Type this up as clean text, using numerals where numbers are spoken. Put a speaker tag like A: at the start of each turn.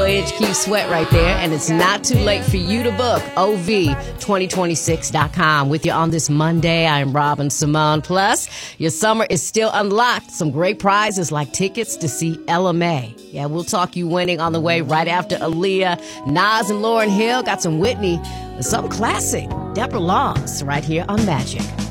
A: HQ Sweat right there. And it's not too late for you to book. OV2026.com. With you on this Monday, I am Robin Simone. Plus, your summer is still unlocked. Some great prizes like tickets to see Ella Mai. Yeah, we'll talk you winning on the way right after Aaliyah. Nas and Lauryn Hill got some Whitney, some classic Deborah Laws right here on Magic.